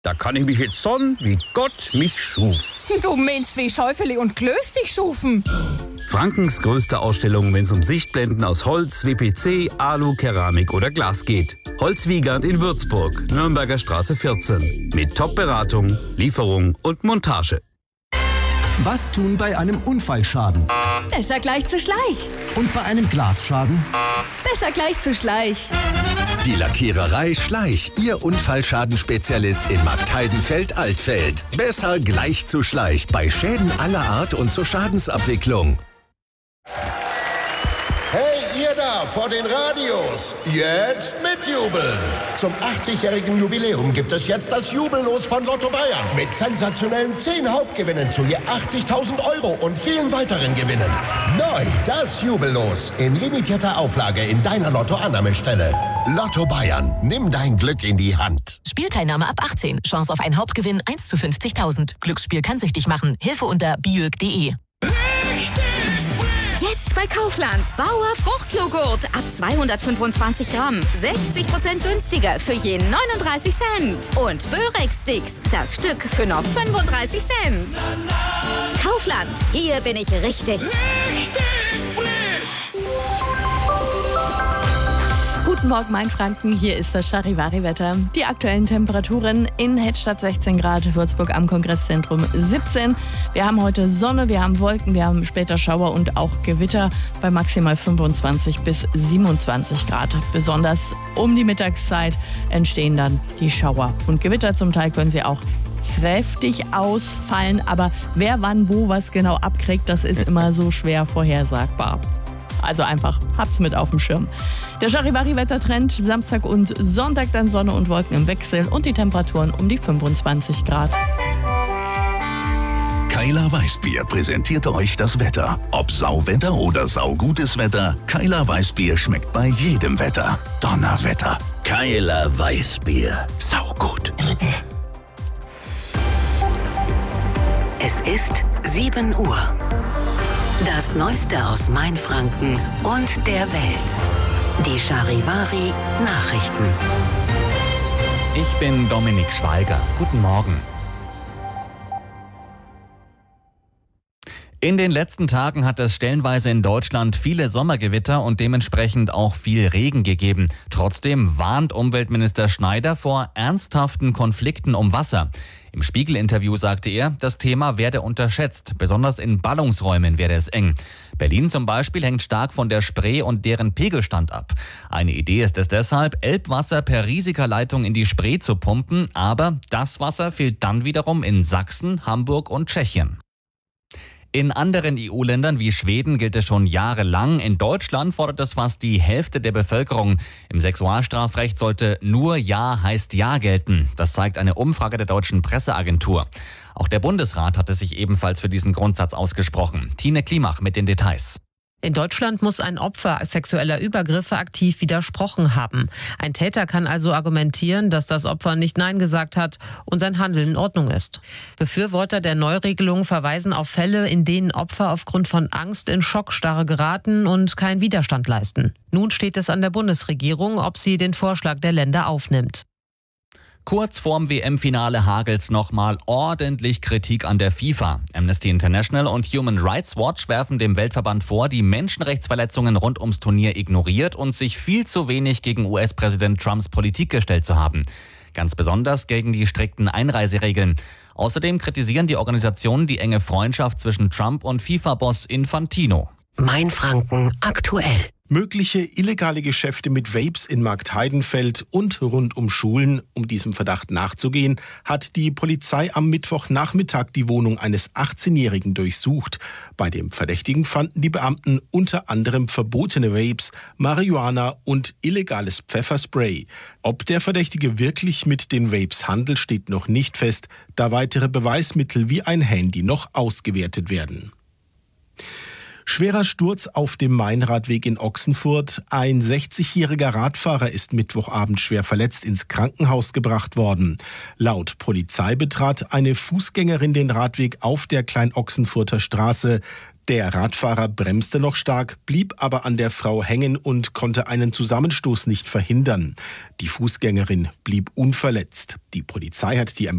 Da kann ich mich jetzt sonnen, wie Gott mich schuf. Du meinst, wie Schäufeli und Klöß dich schufen. Frankens größte Ausstellung, wenn es um Sichtblenden aus Holz, WPC, Alu, Keramik oder Glas geht. Holzwiegand in Würzburg, Nürnberger Straße 14. Mit Top-Beratung, Lieferung und Montage. Was tun bei einem Unfallschaden? Besser gleich zu Schleich. Und bei einem Glasschaden? Besser gleich zu Schleich. Die Lackiererei Schleich, Ihr Unfallschadenspezialist in Marktheidenfeld-Altfeld. Besser gleich zu Schleich bei Schäden aller Art und zur Schadensabwicklung. Hey, ihr da vor den Radios, jetzt mitjubeln. Zum 80-jährigen Jubiläum gibt es jetzt das Jubellos von Lotto Bayern. Mit sensationellen 10 Hauptgewinnen zu je 80.000 € und vielen weiteren Gewinnen. Neu das Jubellos in limitierter Auflage in deiner Lotto-Annahmestelle. Lotto Bayern, nimm dein Glück in die Hand. Spielteilnahme ab 18. Chance auf einen Hauptgewinn 1 zu 50.000. Glücksspiel kann süchtig machen. Hilfe unter biög.de. Jetzt bei Kaufland. Bauer Fruchtjoghurt ab 225 Gramm. 60% günstiger für je 39 Cent. Und Börek-Sticks, das Stück für noch 35 Cent. Kaufland, hier bin ich richtig. Guten Morgen, Mainfranken. Hier ist das Charivari-Wetter. Die aktuellen Temperaturen in Hedstadt 16 Grad, Würzburg am Kongresszentrum 17. Wir haben heute Sonne, wir haben Wolken, wir haben später Schauer und auch Gewitter bei maximal 25 bis 27 Grad. Besonders um die Mittagszeit entstehen dann die Schauer und Gewitter. Zum Teil können sie auch kräftig ausfallen, aber wer wann wo was genau abkriegt, das ist immer so schwer vorhersagbar. Also einfach, habt's mit auf dem Schirm. Der Charivari-Wettertrend, Samstag und Sonntag dann Sonne und Wolken im Wechsel und die Temperaturen um die 25 Grad. Keiler Weißbier präsentierte euch das Wetter. Ob Sauwetter oder saugutes Wetter, Keiler Weißbier schmeckt bei jedem Wetter. Donnerwetter. Keiler Weißbier. Saugut. Es ist 7 Uhr. Das Neueste aus Mainfranken und der Welt. Die Charivari Nachrichten. Ich bin Dominik Schweiger. Guten Morgen. In den letzten Tagen hat es stellenweise in Deutschland viele Sommergewitter und dementsprechend auch viel Regen gegeben. Trotzdem warnt Umweltminister Schneider vor ernsthaften Konflikten um Wasser. Im Spiegel-Interview sagte er, das Thema werde unterschätzt. Besonders in Ballungsräumen werde es eng. Berlin zum Beispiel hängt stark von der Spree und deren Pegelstand ab. Eine Idee ist es deshalb, Elbwasser per Risikerleitung in die Spree zu pumpen. Aber das Wasser fehlt dann wiederum in Sachsen, Hamburg und Tschechien. In anderen EU-Ländern wie Schweden gilt es schon jahrelang. In Deutschland fordert es fast die Hälfte der Bevölkerung. Im Sexualstrafrecht sollte nur Ja heißt Ja gelten. Das zeigt eine Umfrage der deutschen Presseagentur. Auch der Bundesrat hatte sich ebenfalls für diesen Grundsatz ausgesprochen. Tine Klimach mit den Details. In Deutschland muss ein Opfer sexueller Übergriffe aktiv widersprochen haben. Ein Täter kann also argumentieren, dass das Opfer nicht Nein gesagt hat und sein Handeln in Ordnung ist. Befürworter der Neuregelung verweisen auf Fälle, in denen Opfer aufgrund von Angst in Schockstarre geraten und keinen Widerstand leisten. Nun steht es an der Bundesregierung, ob sie den Vorschlag der Länder aufnimmt. Kurz vorm WM-Finale hagelt's nochmal ordentlich Kritik an der FIFA. Amnesty International und Human Rights Watch werfen dem Weltverband vor, die Menschenrechtsverletzungen rund ums Turnier ignoriert und sich viel zu wenig gegen US-Präsident Trumps Politik gestellt zu haben. Ganz besonders gegen die strikten Einreiseregeln. Außerdem kritisieren die Organisationen die enge Freundschaft zwischen Trump und FIFA-Boss Infantino. Mainfranken aktuell. Mögliche illegale Geschäfte mit Vapes in Marktheidenfeld und rund um Schulen. Um diesem Verdacht nachzugehen, hat die Polizei am Mittwochnachmittag die Wohnung eines 18-Jährigen durchsucht. Bei dem Verdächtigen fanden die Beamten unter anderem verbotene Vapes, Marihuana und illegales Pfefferspray. Ob der Verdächtige wirklich mit den Vapes handelt, steht noch nicht fest, da weitere Beweismittel wie ein Handy noch ausgewertet werden. Schwerer Sturz auf dem Mainradweg in Ochsenfurt. Ein 60-jähriger Radfahrer ist Mittwochabend schwer verletzt ins Krankenhaus gebracht worden. Laut Polizei betrat eine Fußgängerin den Radweg auf der Klein-Ochsenfurter Straße. Der Radfahrer bremste noch stark, blieb aber an der Frau hängen und konnte einen Zusammenstoß nicht verhindern. Die Fußgängerin blieb unverletzt. Die Polizei hat die